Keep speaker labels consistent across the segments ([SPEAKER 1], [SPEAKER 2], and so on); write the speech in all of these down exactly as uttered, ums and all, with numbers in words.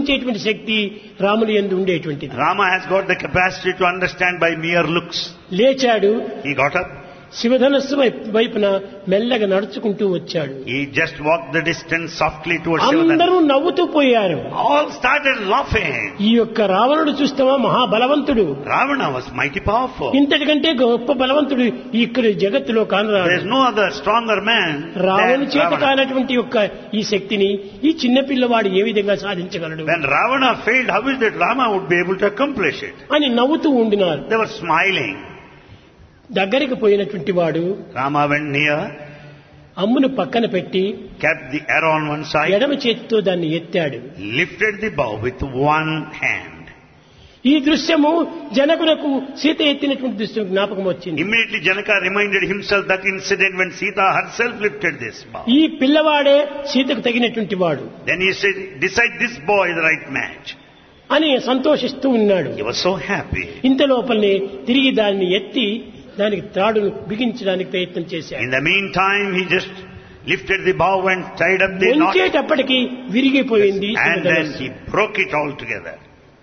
[SPEAKER 1] చేటువంటి శక్తి రాముని యందు ఉండేటువంటిది.
[SPEAKER 2] Rama has got the capacity to understand by mere looks.
[SPEAKER 1] లేచాడు,
[SPEAKER 2] He got up.
[SPEAKER 1] శివధనస్సు వైపున మెల్లగా నడుచుకుంటూ వచ్చాడు.
[SPEAKER 2] He just walked the distance softly towards
[SPEAKER 1] అందరూ
[SPEAKER 2] Shivadana.
[SPEAKER 1] నవ్వుతూ పోయారు.
[SPEAKER 2] All started laughing.
[SPEAKER 1] ఈ యొక్క రావణుడు చూస్తావా మహాబలవంతుడు,
[SPEAKER 2] Ravana was mighty powerful.
[SPEAKER 1] ఇంతటికంటే గొప్ప బలవంతుడు ఇక్కడ జగత్తులో
[SPEAKER 2] There
[SPEAKER 1] కానరాడు.
[SPEAKER 2] is no other stronger man
[SPEAKER 1] రావణు
[SPEAKER 2] than
[SPEAKER 1] చేత
[SPEAKER 2] Ravana.
[SPEAKER 1] కానటువంటి యొక్క ఈ శక్తిని ఈ చిన్న పిల్లవాడు ఏ విధంగా సాధించగలడు
[SPEAKER 2] When Ravana failed, how is that Rama would be able to accomplish it?
[SPEAKER 1] అని నవ్వుతూ ఉండినారు.
[SPEAKER 2] They were smiling.
[SPEAKER 1] దగ్గరికి పోయినటువంటి వాడు
[SPEAKER 2] Rama went near,
[SPEAKER 1] అమ్మును పక్కన పెట్టి
[SPEAKER 2] kept the arrow on one side,
[SPEAKER 1] ఎడమ చేతితో దాన్ని ఎత్తాడు.
[SPEAKER 2] lifted the bow with one hand.
[SPEAKER 1] ఈ దృశ్యము జనకులకు సీత ఎత్తినటువంటి దృశ్యం జ్ఞాపకం వచ్చింది.
[SPEAKER 2] Immediately Janaka reminded himself that incident when Sita herself lifted this bow.
[SPEAKER 1] ఈ పిల్లవాడే సీతకు తగినటువంటి వాడు
[SPEAKER 2] Then he said, decide this boy is the right match.
[SPEAKER 1] అని సంతోషిస్తూ ఉన్నాడు.
[SPEAKER 2] He was so happy.
[SPEAKER 1] ఇంత లోపలనే తిరిగి దాన్ని ఎత్తి దానికి త్రాడును బిగించడానికి ప్రయత్నం చేశాడు.
[SPEAKER 2] In the meantime, he just lifted the bow and tied up the knot,
[SPEAKER 1] ఉంచేటప్పటికి విరిగిపోయింది
[SPEAKER 2] and then
[SPEAKER 1] శివధనుస్సు.
[SPEAKER 2] he broke it all together.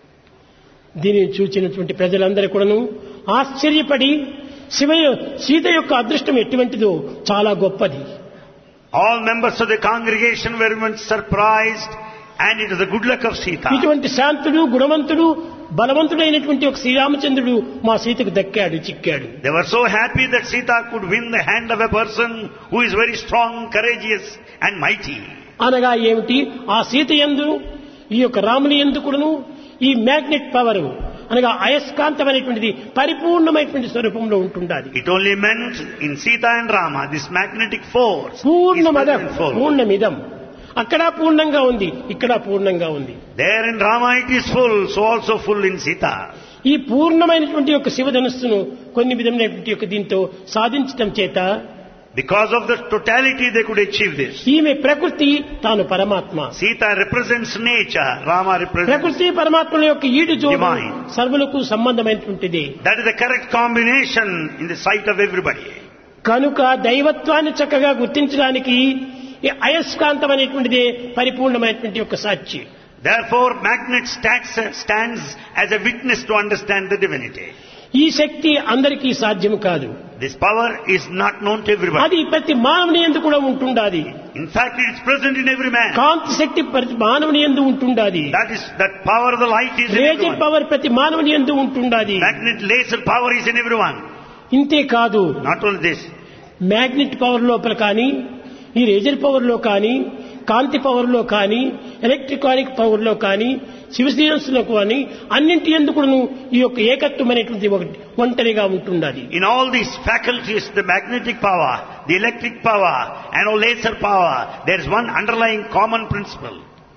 [SPEAKER 1] దీనిని చూచినటువంటి ప్రజలందరూ కూడాను ఆశ్చర్యపడి శివ సీత యొక్క అదృష్టం ఎటువంటిదో చాలా గొప్పది.
[SPEAKER 2] All members of the congregation were very much surprised, and it was the good luck of Sita.
[SPEAKER 1] ఇటువంటి శాంతుడు గుణవంతుడు బలవంతుడైనటువంటి ఒక శ్రీరామచంద్రుడు మా సీతకు దక్కాడు, చిక్కాడు.
[SPEAKER 2] They were so happy that Sita could win the hand of a person who is very strong, courageous and mighty.
[SPEAKER 1] అనగా ఏమిటి, ఆ సీత యందు ఈ యొక్క రాముని యందు కూడాను ఈ మ్యాగ్నెట్ పవర్ అనగా అయస్కాంతమైనటువంటిది పరిపూర్ణమైనటువంటి స్వరూపంలో ఉంటుండాలి.
[SPEAKER 2] It only meant in Sita and Rama this magnetic force is
[SPEAKER 1] పూర్ణమదం
[SPEAKER 2] present full.
[SPEAKER 1] పూర్ణమిదం, అక్కడ పూర్ణంగా ఉంది, ఇక్కడ పూర్ణంగా ఉంది.
[SPEAKER 2] There in Rama it is full, so also full in Sita.
[SPEAKER 1] ఈ పూర్ణమైనటువంటి యొక్క శివధనుస్సును కొన్ని విధమైనటువంటి యొక్క దీంతో సాధించటం చేత
[SPEAKER 2] Because of the totality they could achieve this.
[SPEAKER 1] ఈమె ప్రకృతి, తాను పరమాత్మ.
[SPEAKER 2] Sita represents nature, Rama represents.
[SPEAKER 1] ప్రకృతి పరమాత్మల యొక్క ఈడు జోడు
[SPEAKER 2] Divine.
[SPEAKER 1] సర్వులకు సంబంధమైనటువంటిది.
[SPEAKER 2] That is the correct combination in the sight of everybody.
[SPEAKER 1] కనుక దైవత్వాన్ని చక్కగా గుర్తించడానికి ఈ అయస్కాంతం అనేటువంటిదే పరిపూర్ణమైనటువంటి యొక్క సాక్షి.
[SPEAKER 2] Therefore, magnet stands, stands as a witness to understand the divinity.
[SPEAKER 1] ఈ శక్తి అందరికీ సాధ్యం కాదు.
[SPEAKER 2] This power is not known to everybody.
[SPEAKER 1] అది ప్రతి మానవుని యందు కూడా ఉంటుండాది.
[SPEAKER 2] In fact, it is present in every man.
[SPEAKER 1] కాంతి శక్తి ప్రతి మానవుని యందు ఉంటుండాది.
[SPEAKER 2] That is, that power of the light is in
[SPEAKER 1] laser
[SPEAKER 2] everyone.
[SPEAKER 1] Power ప్రతి మానవుని యందు ఉంటుండాది.
[SPEAKER 2] Magnet laser power is in everyone.
[SPEAKER 1] ఇంతే కాదు,
[SPEAKER 2] Not only this,
[SPEAKER 1] magnet power లోపల కానీ ఈ లేజర్ పవర్ లో కానీ కాంతి పవర్ లో కానీ ఎలక్ట్రికానిక్ పవర్ లో కానీ శివశీరస్సులో కానీ అన్నింటి ఎందుకు ఈ యొక్క ఏకత్వం అనేటువంటి ఒకటి ఒంటరిగా ఉంటుండాలి.
[SPEAKER 2] in all these faculties, the magnetic power, the electric power, and all laser power, there is one underlying common principle.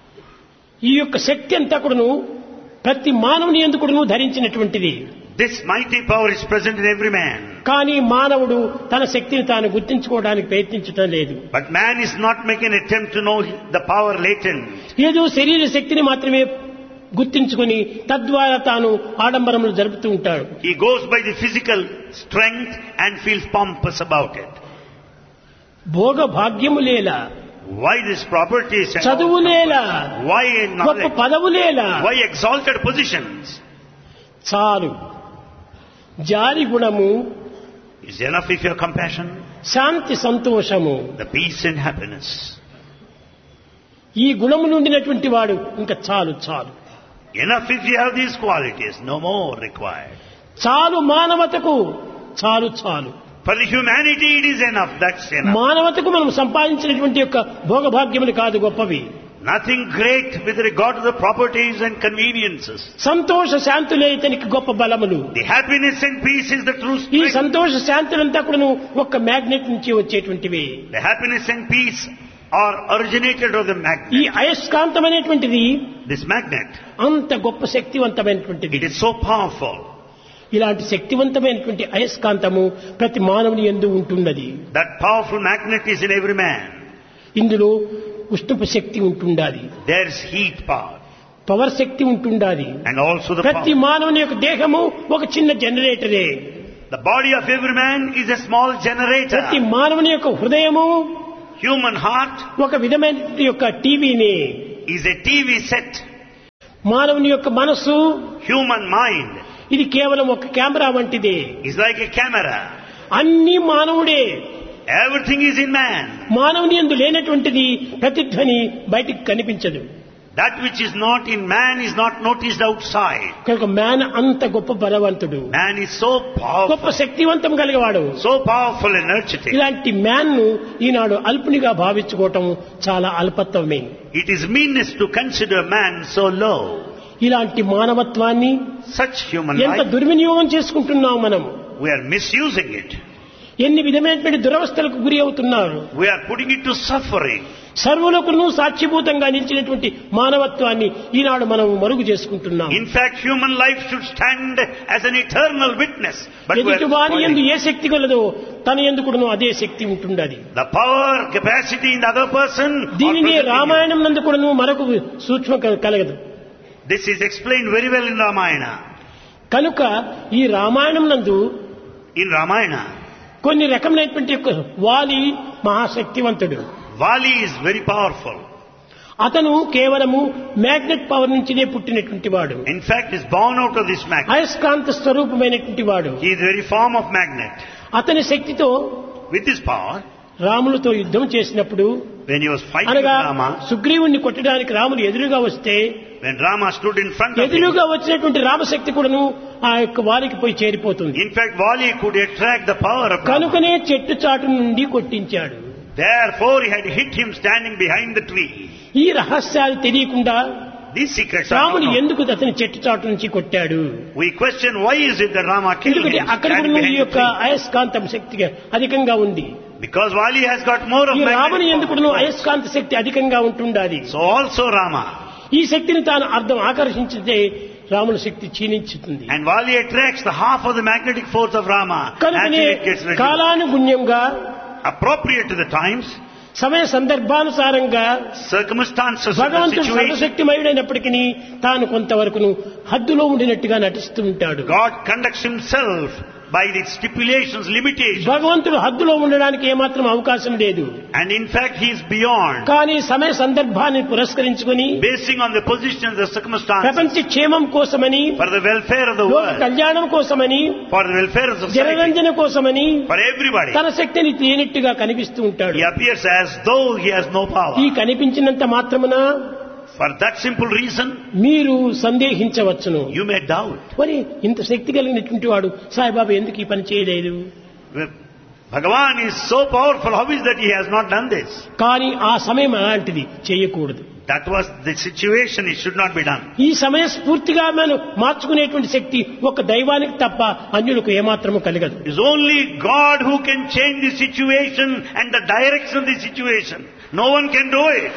[SPEAKER 1] ఈ యొక్క శక్తి అంతా కూడాను ప్రతి మానవుని ఎందుకు ధరించినటువంటిది.
[SPEAKER 2] This mighty power is present in every man.
[SPEAKER 1] కానీ మానవుడు తన శక్తిని తాను గుర్తించుకోవడానికి ప్రయత్నించడం లేదు.
[SPEAKER 2] But man is not making an attempt to know the power latent.
[SPEAKER 1] ఏదో శరీర శక్తిని మాత్రమే గుర్తించుకొని తద్వారా తాను ఆడంబరములు జరుపుతూ ఉంటాడు.
[SPEAKER 2] He goes by the physical strength and feels pompous about it.
[SPEAKER 1] Bhoga భాగ్యములేలా,
[SPEAKER 2] Why these properties? and all-
[SPEAKER 1] చదువులేలా,
[SPEAKER 2] Why
[SPEAKER 1] గొప్ప
[SPEAKER 2] knowledge?
[SPEAKER 1] పదవులేలా,
[SPEAKER 2] Why exalted positions?
[SPEAKER 1] చాలు. జారి గుణము,
[SPEAKER 2] Is enough if you have compassion,
[SPEAKER 1] శాంతి సంతోషము,
[SPEAKER 2] the peace and happiness.
[SPEAKER 1] ఈ గుణము నుండినటువంటి వాడు ఇంకా చాలు చాలు.
[SPEAKER 2] Enough if you have these qualities, no more required.
[SPEAKER 1] చాలు మానవతకు, చాలు చాలు.
[SPEAKER 2] For the humanity it is enough, that's enough.
[SPEAKER 1] మానవతకు మనం సంపాదించినటువంటి యొక్క భోగభాగ్యములు కాదు గొప్పవి.
[SPEAKER 2] Nothing great with regard to the properties and conveniences.
[SPEAKER 1] సంతోష శాంతులే ఇతనికి గొప్ప బలములు.
[SPEAKER 2] The happiness and peace is the true
[SPEAKER 1] ఈ
[SPEAKER 2] strength.
[SPEAKER 1] సంతోష శాంతులంతా కూడా ఒక్క మ్యాగ్నెట్ నుంచి వచ్చేటువంటివి.
[SPEAKER 2] The happiness and peace are originated of the
[SPEAKER 1] ఈ
[SPEAKER 2] magnet.
[SPEAKER 1] అయస్కాంతం అనేటువంటిది
[SPEAKER 2] This magnet,
[SPEAKER 1] అంత గొప్ప శక్తివంతమైనటువంటిది.
[SPEAKER 2] it is so powerful.
[SPEAKER 1] ఇలాంటి శక్తివంతమైనటువంటి అయస్కాంతము ప్రతి మానవుని యందు ఉంటున్నది.
[SPEAKER 2] That powerful magnet is in every man.
[SPEAKER 1] ఇందులో ఉష్ణపు శక్తి ఉంటుండాలి,
[SPEAKER 2] There is heat power
[SPEAKER 1] power శక్తి ఉంటుండాలి.
[SPEAKER 2] and also the
[SPEAKER 1] ప్రతి
[SPEAKER 2] power.
[SPEAKER 1] మానవుని యొక్క దేహము ఒక చిన్న జనరేటరే.
[SPEAKER 2] The body of every man is a small
[SPEAKER 1] ప్రతి
[SPEAKER 2] generator.
[SPEAKER 1] మానవుని యొక్క హృదయము
[SPEAKER 2] Human heart
[SPEAKER 1] ఒక విధమైన యొక్క టీవీని.
[SPEAKER 2] is a T V set.
[SPEAKER 1] మానవుని యొక్క మనస్సు
[SPEAKER 2] Human mind
[SPEAKER 1] ఇది కేవలం ఒక కెమెరా వంటిదే.
[SPEAKER 2] is like a camera.
[SPEAKER 1] అన్ని మానవుడే.
[SPEAKER 2] Everything is in man.
[SPEAKER 1] మానవుని యందు లేనటువంటిది ప్రతిధ్వని బయటికి కనిపించదు.
[SPEAKER 2] That which is not in man is not noticed outside.
[SPEAKER 1] కనుక మ్యాన్ అంత గొప్ప బలవంతుడు,
[SPEAKER 2] Man is so
[SPEAKER 1] గొప్ప
[SPEAKER 2] powerful,
[SPEAKER 1] శక్తివంతం కలిగేవాడు.
[SPEAKER 2] so powerful and energetic.
[SPEAKER 1] ఇలాంటి మ్యాన్ ను ఈనాడు అల్పునిగా భావించుకోవటం చాలా అల్పత్వమే.
[SPEAKER 2] It is meanness to consider man so low.
[SPEAKER 1] ఇలాంటి మానవత్వాన్ని
[SPEAKER 2] Such human
[SPEAKER 1] ఎంత
[SPEAKER 2] life,
[SPEAKER 1] దుర్వినియోగం చేసుకుంటున్నాం మనం.
[SPEAKER 2] we are misusing it.
[SPEAKER 1] ఎన్ని విధమైనటువంటి దురవస్థలకు గురి అవుతున్నారు.
[SPEAKER 2] We are putting it to suffering.
[SPEAKER 1] సర్వులకును సాక్షిభూతంగా నిలిచినటువంటి మానవత్వాన్ని ఈనాడు మనం మరుగు చేసుకుంటున్నాం.
[SPEAKER 2] In fact, human life should stand as an eternal witness. But we
[SPEAKER 1] ఎదుటి వారి
[SPEAKER 2] are
[SPEAKER 1] యందు
[SPEAKER 2] spoiling.
[SPEAKER 1] ఏ శక్తి కలదో తన యందు కూడాను అదే శక్తి ఉంటుండది.
[SPEAKER 2] The power, capacity in the other person. or
[SPEAKER 1] దీనిని
[SPEAKER 2] present in you.
[SPEAKER 1] రామాయణం నందు కూడాను మరొక సూక్ష్మ కలగదు.
[SPEAKER 2] This is explained very well in Ramayana.
[SPEAKER 1] కనుక ఈ రామాయణం నందు
[SPEAKER 2] In Ramayana,
[SPEAKER 1] కొన్ని రకమైనటువంటి యొక్క వాలి మహాశక్తివంతుడు.
[SPEAKER 2] Vali is very powerful.
[SPEAKER 1] అతను కేవలము మ్యాగ్నెట్ పవర్ నుంచినే పుట్టినటువంటి వాడు.
[SPEAKER 2] In fact, is born out of this magnet.
[SPEAKER 1] అయస్కాంత స్వరూపమైనటువంటి వాడు.
[SPEAKER 2] He is the very form of magnet.
[SPEAKER 1] అతని శక్తితో
[SPEAKER 2] With his power,
[SPEAKER 1] రాములతో యుద్ధం చేసినప్పుడు,
[SPEAKER 2] when he was fighting with
[SPEAKER 1] అనగా
[SPEAKER 2] Rama,
[SPEAKER 1] సుగ్రీవుణ్ణి కొట్టడానికి రాములు ఎదురుగా వస్తే
[SPEAKER 2] when Rama stood in front of him,
[SPEAKER 1] ఎదురుగా వచ్చినటువంటి రామశక్తి కూడాను ఆ యొక్క వారికి పోయి చేరిపోతుంది.
[SPEAKER 2] in fact, Vali could attract the power of Rama.
[SPEAKER 1] కనుకనే చెట్టు చాటు నుండి కొట్టించాడు.
[SPEAKER 2] Therefore, he had hit him standing behind the tree.
[SPEAKER 1] ఈ రహస్యాలు తెలియకుండా
[SPEAKER 2] These secrets are
[SPEAKER 1] రాముడు
[SPEAKER 2] not known.
[SPEAKER 1] ఎందుకు అతని చెట్టు చాటు నుంచి కొట్టాడు?
[SPEAKER 2] We question why is it that Rama killed
[SPEAKER 1] ఎందుకంటే
[SPEAKER 2] him
[SPEAKER 1] అక్కడ
[SPEAKER 2] standing
[SPEAKER 1] కూడా ఈ
[SPEAKER 2] behind the
[SPEAKER 1] యొక్క
[SPEAKER 2] tree?
[SPEAKER 1] అయస్కాంతం శక్తిగా అధికంగా ఉంది.
[SPEAKER 2] Because Vali has got more of
[SPEAKER 1] ఈ రాముని
[SPEAKER 2] magnetic
[SPEAKER 1] ఎందుకు
[SPEAKER 2] power.
[SPEAKER 1] అయస్కాంత శక్తి అధికంగా ఉంటుండాది.
[SPEAKER 2] So also Rama.
[SPEAKER 1] ఈ శక్తిని తాను అర్థం ఆకర్షించితే రాముని శక్తి క్షీణించుతుంది.
[SPEAKER 2] And Vali attracts the half of the magnetic force of Rama.
[SPEAKER 1] కనుకనే
[SPEAKER 2] Actually it gets reduced.
[SPEAKER 1] కాలానుగుణ్యంగా
[SPEAKER 2] Appropriate to the times,
[SPEAKER 1] సమయ సందర్భానుసారంగా
[SPEAKER 2] circumstances of the
[SPEAKER 1] భగవంతుడు
[SPEAKER 2] situation,
[SPEAKER 1] సర్వశక్తిమయుడైనప్పటికీ తాను కొంతవరకు హద్దులో ఉండినట్టుగా నటిస్తూ ఉంటాడు.
[SPEAKER 2] God conducts himself by the stipulations, limitations.
[SPEAKER 1] భగవంతుడు హద్దులో ఉండడానికి ఏమాత్రం అవకాశం లేదు.
[SPEAKER 2] And in fact, he is beyond.
[SPEAKER 1] కానీ సమయ సందర్భాన్ని పురస్కరించుకుని
[SPEAKER 2] Basing on the positions, the circumstances,
[SPEAKER 1] ప్రపంచ క్షేమం కోసమని,
[SPEAKER 2] for the welfare of the
[SPEAKER 1] లోక
[SPEAKER 2] world,
[SPEAKER 1] కళ్యాణం కోసమని,
[SPEAKER 2] for the welfare of society,
[SPEAKER 1] జనరంజన కోసమని
[SPEAKER 2] for everybody,
[SPEAKER 1] తన శక్తిని తేనెట్టుగా కనిపిస్తూ ఉంటాడు.
[SPEAKER 2] he appears as though he has no power.
[SPEAKER 1] ఈ కనిపించినంత మాత్రమున
[SPEAKER 2] For that simple reason,
[SPEAKER 1] మీరు సందేహించవచ్చును.
[SPEAKER 2] you may doubt.
[SPEAKER 1] మరి ఇంత శక్తి కలిగినటువంటి వాడు సాయిబాబా ఎందుకు ఈ పని చేయలేదు?
[SPEAKER 2] Bhagavan is so powerful, how is that he has not done this?
[SPEAKER 1] కానీ ఆ సమయం అలాంటిది, చేయకూడదు.
[SPEAKER 2] That was the situation, it should not be done.
[SPEAKER 1] ఈ సమయ స్ఫూర్తిగా మనం మార్చుకునేటువంటి శక్తి ఒక దైవానికి తప్ప అన్యులకు ఏమాత్రము కలగదు.
[SPEAKER 2] It is only God who can change the situation and the direction of the situation. No one can do it.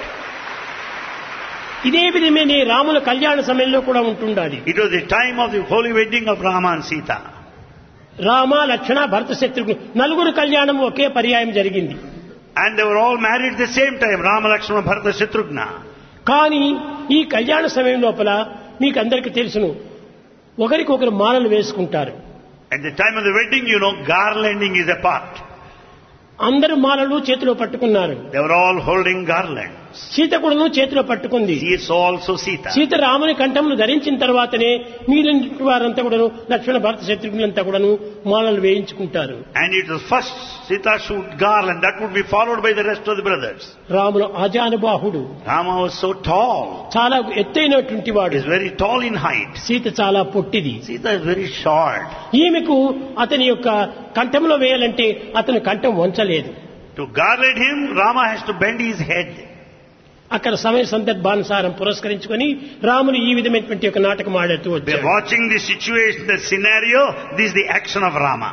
[SPEAKER 1] ఇదే విధమైన రాముల కళ్యాణ సమయంలో కూడా ఉంటుండాలి.
[SPEAKER 2] It was the time of the holy wedding of Rama and Sita.
[SPEAKER 1] Rama, లక్ష్మణ, భరత, శత్రుఘ్న నలుగురు కళ్యాణం ఒకే పర్యాయం జరిగింది.
[SPEAKER 2] And they were all married at the same time, Rama, Lakshmana, Bharata, Shatrughna.
[SPEAKER 1] కానీ ఈ కళ్యాణ సమయం లోపల మీకు అందరికీ తెలుసును, ఒకరికొకరు మాలలు వేసుకుంటారు.
[SPEAKER 2] At the time of the wedding, you know, garlanding is a part.
[SPEAKER 1] అందరూ మాలలు చేతిలో పట్టుకున్నారు.
[SPEAKER 2] They were all holding garlands.
[SPEAKER 1] Sita కూడాను చేతిలో పట్టుకుంది.
[SPEAKER 2] She saw also Sita.
[SPEAKER 1] Sita రాముని కంఠమును ధరించిన తర్వాతనే మీరంటి వారంతా కూడాను లక్ష్మణ, భరత, శత్రుఘ్నులంతా కూడాను మాలలు వేయించుకుంటారు.
[SPEAKER 2] And it was first Sita shoot garland, that would be followed by the rest of the brothers.
[SPEAKER 1] Ramulu ఆజానుబాహుడు,
[SPEAKER 2] Rama was so tall.
[SPEAKER 1] చాలా ఎత్తైనటువంటి
[SPEAKER 2] He
[SPEAKER 1] వాడు.
[SPEAKER 2] is very tall in height.
[SPEAKER 1] Sita చాలా పొట్టిది.
[SPEAKER 2] Sita is very short.
[SPEAKER 1] ఈమెకు అతని యొక్క కంఠంలో వేయాలంటే అతని కంఠం వంచలేదు.
[SPEAKER 2] To garland him, Rama has to bend his head.
[SPEAKER 1] అక్కడ సమయ సందర్భానుసారం పురస్కరించుకొని రాములు ఈ విధమైనటువంటి ఒక నాటకం ఆడుతూ
[SPEAKER 2] They are
[SPEAKER 1] వచ్చారు.
[SPEAKER 2] watching the situation, the scenario. This is the action of Rama.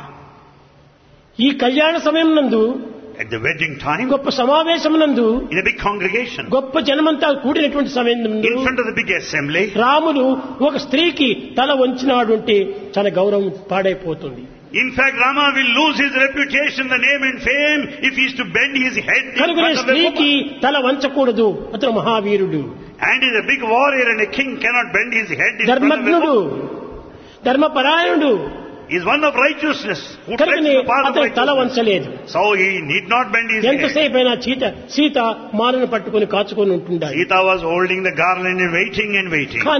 [SPEAKER 1] ఈ కళ్యాణ సమయం నందు,
[SPEAKER 2] At the wedding time,
[SPEAKER 1] గొప్ప సమావేశం నందు,
[SPEAKER 2] in a big congregation,
[SPEAKER 1] గొప్ప జనమంతా కూడినటువంటి సమయం నందు
[SPEAKER 2] in front of the big assembly,
[SPEAKER 1] Ramulu ఒక స్త్రీకి తల వంచినాడు అంటే తన గౌరవం పాడైపోతుంది.
[SPEAKER 2] in fact, Rama will lose his reputation, the name and fame, if he is to bend his head in
[SPEAKER 1] కనుకనే
[SPEAKER 2] front of a
[SPEAKER 1] స్త్రీకి
[SPEAKER 2] woman.
[SPEAKER 1] తల వంచకూడదు, అతను మహావీరుడు,
[SPEAKER 2] And is a big warrior and a king cannot bend his head in front of a
[SPEAKER 1] ధర్మజ్ఞుడు,
[SPEAKER 2] woman.
[SPEAKER 1] ధర్మపరాయణుడు.
[SPEAKER 2] He is one of righteousness, who treads
[SPEAKER 1] కనుకనే
[SPEAKER 2] the path of
[SPEAKER 1] అతను తల
[SPEAKER 2] righteousness.
[SPEAKER 1] వంచలేదు.
[SPEAKER 2] So he need not bend his head.
[SPEAKER 1] ఎంతసేపు అయినా సీత సీత మాలను పట్టుకొని కాచుకొని ఉంటుండాలి.
[SPEAKER 2] Sita was holding the garland and waiting and waiting.